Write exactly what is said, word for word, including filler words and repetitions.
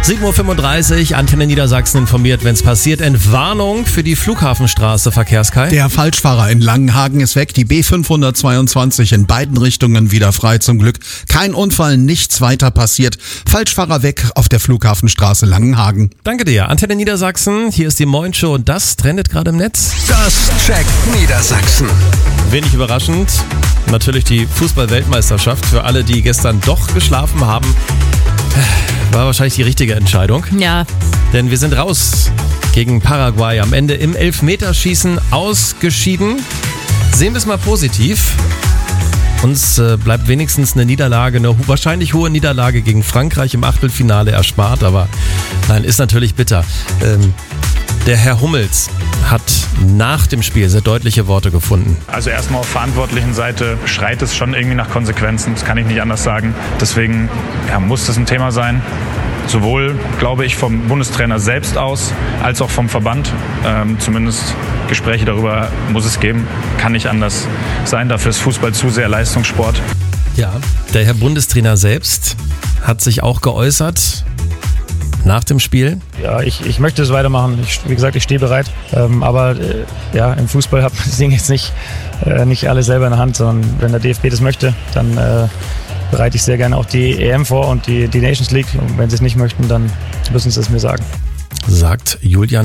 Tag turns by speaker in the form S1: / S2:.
S1: sieben Uhr fünfunddreißig, Antenne Niedersachsen informiert, wenn es passiert. Entwarnung für die Flughafenstraße, Verkehrskai.
S2: Der Falschfahrer in Langenhagen ist weg. Die B fünfhundertzweiundzwanzig in beiden Richtungen wieder frei zum Glück. Kein Unfall, nichts weiter passiert. Falschfahrer weg auf der Flughafenstraße Langenhagen.
S1: Danke dir. Antenne Niedersachsen, hier ist die Moin Show und das trendet gerade im Netz.
S3: Das checkt Niedersachsen.
S1: Wenig überraschend, natürlich die Fußball-Weltmeisterschaft. Für alle, die gestern doch geschlafen haben, war wahrscheinlich die richtige Entscheidung.
S4: Ja.
S1: Denn wir sind raus gegen Paraguay. Am Ende im Elfmeterschießen ausgeschieden. Sehen wir es mal positiv. Uns äh, bleibt wenigstens eine Niederlage, eine wahrscheinlich hohe Niederlage gegen Frankreich im Achtelfinale erspart. Aber nein, ist natürlich bitter. Ähm, der Herr Hummels hat nach dem Spiel sehr deutliche Worte gefunden.
S5: Also erstmal auf verantwortlichen Seite schreit es schon irgendwie nach Konsequenzen, das kann ich nicht anders sagen. Deswegen ja, muss das ein Thema sein. Sowohl, glaube ich, vom Bundestrainer selbst aus, als auch vom Verband. Ähm, zumindest Gespräche darüber muss es geben. Kann nicht anders sein. Dafür ist Fußball zu sehr Leistungssport.
S1: Ja, der Herr Bundestrainer selbst hat sich auch geäußert nach dem Spiel.
S6: Ja, ich, ich möchte es weitermachen. Ich, wie gesagt, ich stehe bereit. Ähm, aber äh, ja, im Fußball hat man das Ding jetzt nicht, äh, nicht alle selber in der Hand, sondern wenn der D F B das möchte, dann äh, bereite ich sehr gerne auch die E M vor und die, die Nations League. Und wenn sie es nicht möchten, dann müssen sie es mir sagen.
S1: Sagt Julian